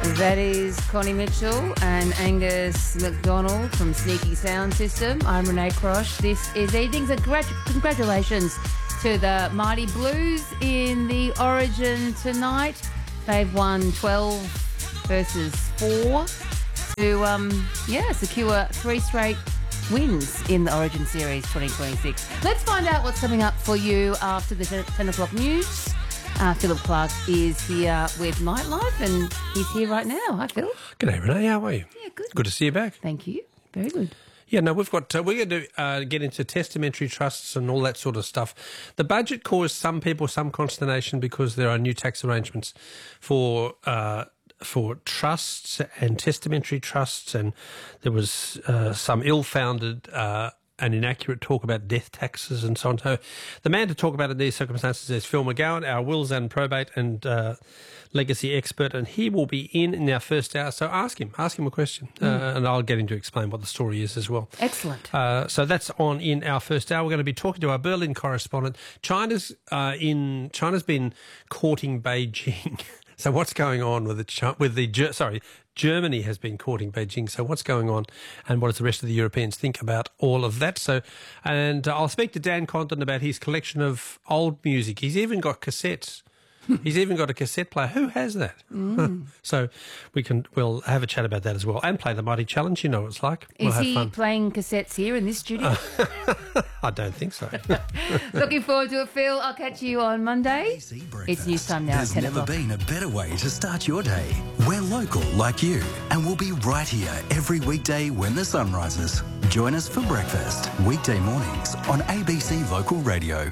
That is Connie Mitchell and Angus McDonald from Sneaky Sound System. I'm Renee Crosh. This is Evenings. Congratulations to the Mighty Blues in the Origin tonight. They've won 12 versus 4 to secure 3 straight wins in the Origin Series 2026. Let's find out what's coming up for you after the 10 o'clock news. Philip Clark is here with Nightlife and he's here right now. Hi, Phil. G'day, Renee. How are you? Yeah, good. Good to see you back. Thank you. Very good. Yeah, no, we're going to get into testamentary trusts and all that sort of stuff. The budget caused some people some consternation because there are new tax arrangements for trusts and testamentary trusts, and there was some ill-founded and inaccurate talk about death taxes and so on. So the man to talk about it in these circumstances is Phil McGowan, our wills and probate and legacy expert, and he will be in our first hour. So ask him a question, and I'll get him to explain what the story is as well. Excellent. So that's on in our first hour. We're going to be talking to our Berlin correspondent. China's been courting Beijing. So what's going on Germany has been courting Beijing. So what's going on, and what does the rest of the Europeans think about all of that? And I'll speak to Dan Condon about his collection of old music. He's even got cassettes. He's even got a cassette player. Who has that? So we'll have a chat about that as well, and play the Mighty Challenge. You know what it's like. Is he playing cassettes here in this studio? I don't think so. Looking forward to it, Phil. I'll catch you on Monday. It's news time now. There's never been a better way to start your day. We're local like you, and we'll be right here every weekday when the sun rises. Join us for breakfast, weekday mornings on ABC Local Radio.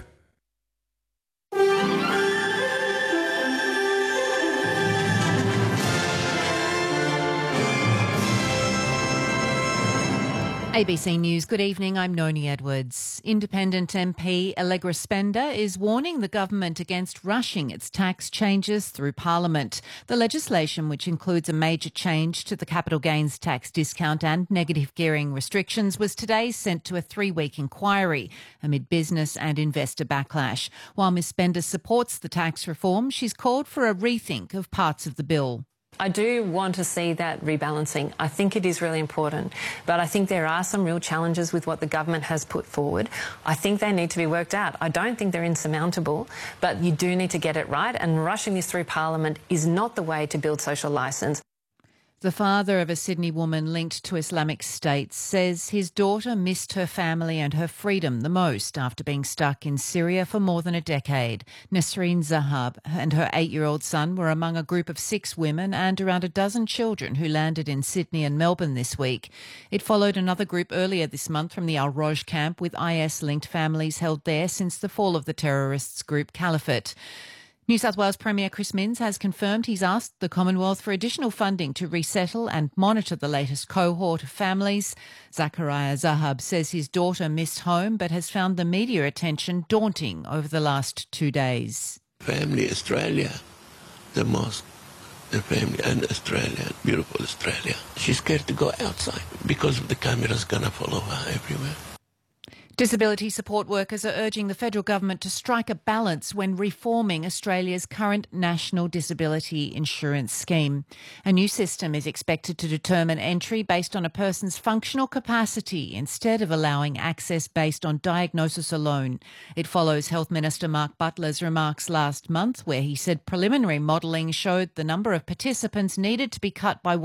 ABC News, good evening, I'm Noni Edwards. Independent MP Allegra Spender is warning the government against rushing its tax changes through Parliament. The legislation, which includes a major change to the capital gains tax discount and negative gearing restrictions, was today sent to a 3-week inquiry amid business and investor backlash. While Ms Spender supports the tax reform, she's called for a rethink of parts of the bill. I do want to see that rebalancing. I think it is really important, but I think there are some real challenges with what the government has put forward. I think they need to be worked out. I don't think they're insurmountable, but you do need to get it right, and rushing this through Parliament is not the way to build social licence. The father of a Sydney woman linked to Islamic State says his daughter missed her family and her freedom the most after being stuck in Syria for more than a decade. Nasreen Zahab and her 8-year-old son were among a group of 6 women and around a dozen children who landed in Sydney and Melbourne this week. It followed another group earlier this month from the Al Roj camp with IS-linked families held there since the fall of the terrorists group Caliphate. New South Wales Premier Chris Minns has confirmed he's asked the Commonwealth for additional funding to resettle and monitor the latest cohort of families. Zachariah Zahab says his daughter missed home but has found the media attention daunting over the last 2 days. Family Australia, the mosque, the family and Australia, beautiful Australia. She's scared to go outside because the camera's going to follow her everywhere. Disability support workers are urging the federal government to strike a balance when reforming Australia's current national disability insurance scheme. A new system is expected to determine entry based on a person's functional capacity instead of allowing access based on diagnosis alone. It follows Health Minister Mark Butler's remarks last month, where he said preliminary modelling showed the number of participants needed to be cut by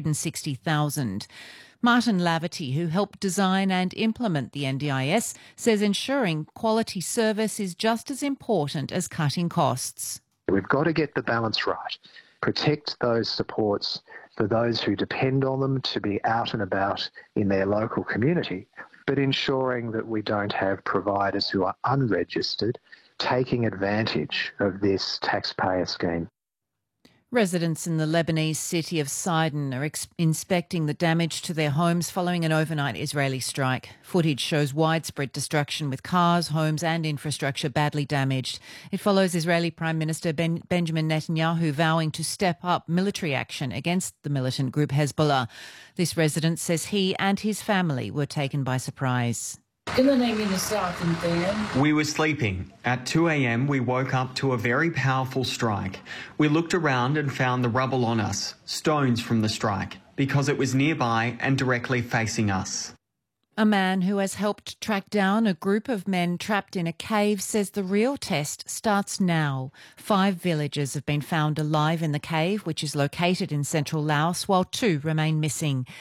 160,000. Martin Laverty, who helped design and implement the NDIS, says ensuring quality service is just as important as cutting costs. We've got to get the balance right. Protect those supports for those who depend on them to be out and about in their local community, but ensuring that we don't have providers who are unregistered taking advantage of this taxpayer scheme. Residents in the Lebanese city of Sidon are inspecting the damage to their homes following an overnight Israeli strike. Footage shows widespread destruction with cars, homes and infrastructure badly damaged. It follows Israeli Prime Minister Benjamin Netanyahu vowing to step up military action against the militant group Hezbollah. This resident says he and his family were taken by surprise. We were sleeping. At 2 a.m, we woke up to a very powerful strike. We looked around and found the rubble on us, stones from the strike, because it was nearby and directly facing us. A man who has helped track down a group of men trapped in a cave says the real test starts now. 5 villagers have been found alive in the cave, which is located in central Laos, while 2 remain missing.